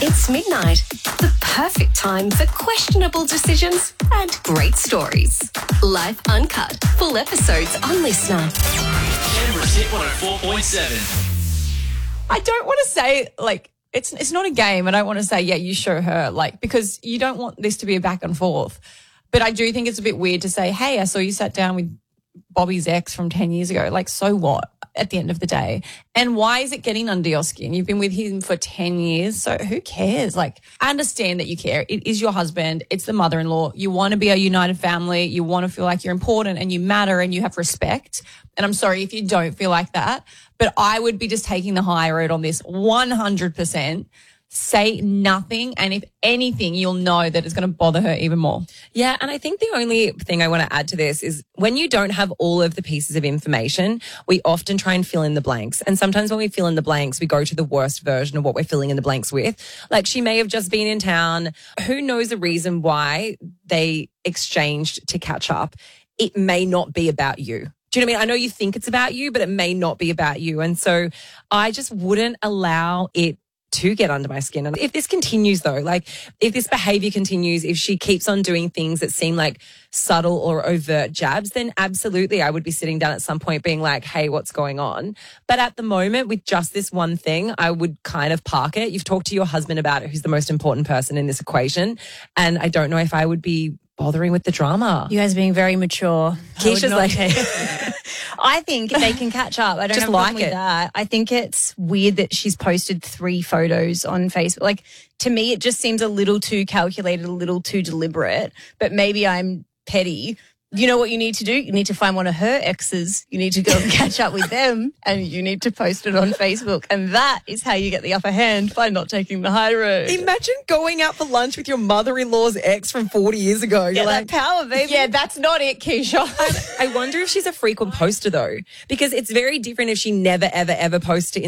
It's midnight. The perfect time for questionable decisions and great stories. Live Uncut. Full episodes on Listener. Canberra's Hit 104.7. I don't want to say, like, it's not a game. I don't want to say, yeah, you show her, like, because you don't want this to be a back and forth. But I do think it's a bit weird to say, hey, I saw you sat down with Bobby's ex from 10 years ago. Like, so what at the end of the day? And why is it getting under your skin? You've been with him for 10 years, so who cares? Like, I understand that you care. It is your husband. It's the mother-in-law. You want to be a united family. You want to feel like you're important and you matter and you have respect. And I'm sorry if you don't feel like that, but I would be just taking the high road on this 100%. Say nothing, and if anything, you'll know that it's going to bother her even more. Yeah, and I think the only thing I want to add to this is when you don't have all of the pieces of information, we often try and fill in the blanks. And sometimes when we fill in the blanks, we go to the worst version of what we're filling in the blanks with. Like, she may have just been in town. Who knows the reason why they exchanged to catch up? It may not be about you. Do you know what I mean? I know you think it's about you, but it may not be about you. And so I just wouldn't allow it to get under my skin. And if this continues though, like if this behavior continues, if she keeps on doing things that seem like subtle or overt jabs, then absolutely I would be sitting down at some point being like, hey, what's going on? But at the moment, with just this one thing, I would kind of park it. You've talked to your husband about it, who's the most important person in this equation. And I don't know if I would be bothering with the drama. You guys being very mature. Keisha's like, I think they can catch up. I don't Just have a problem like with it. that. I think it's weird that she's posted 3 photos on Facebook. Like, to me, it just seems a little too calculated, a little too deliberate. But maybe I'm petty. You know what you need to do? You need to find one of her exes. You need to go and catch up with them, and you need to post it on Facebook. And that is how you get the upper hand, by not taking the high road. imagine going out for lunch with your mother-in-law's ex from 40 years ago. You're like, power, baby. Yeah, that's not it, Keisha. I wonder if she's a frequent poster though, because it's very different if she never, ever, ever posts to